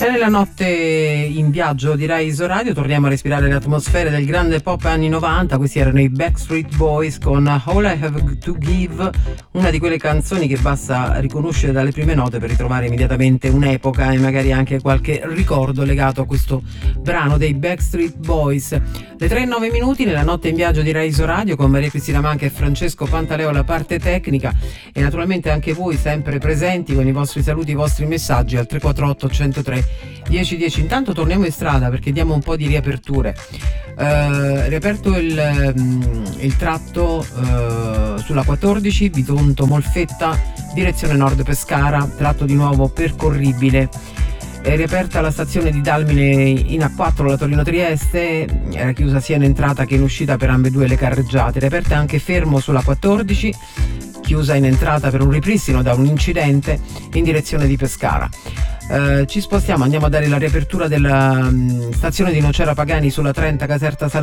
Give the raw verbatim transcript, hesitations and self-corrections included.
E nella notte in viaggio di Rai Isoradio torniamo a respirare le atmosfere del grande pop anni novanta. Questi erano i Backstreet Boys con All I Have to Give, una di quelle canzoni che basta riconoscere dalle prime note per ritrovare immediatamente un'epoca e magari anche qualche ricordo legato a questo brano dei Backstreet Boys. Le tre e nove minuti nella notte in viaggio di Rai Isoradio con Maria Cristina Manca e Francesco Pantaleo alla parte tecnica, e naturalmente anche voi sempre presenti con i vostri saluti, i vostri messaggi al tre quattro otto uno zero tre dieci dieci. Intanto torniamo in strada perché diamo un po' di riaperture. Uh, riaperto il, um, il tratto uh, sulla quattordici Bitonto Molfetta direzione nord Pescara, tratto di nuovo percorribile. È riaperta la stazione di Dalmine in A quattro, la Torino Trieste, era chiusa sia in entrata che in uscita per ambedue le carreggiate. Riaperta anche Fermo sulla quattordici, chiusa in entrata per un ripristino da un incidente in direzione di Pescara. Uh, ci spostiamo, andiamo a dare la riapertura della um, stazione di Nocera Pagani sulla trenta Caserta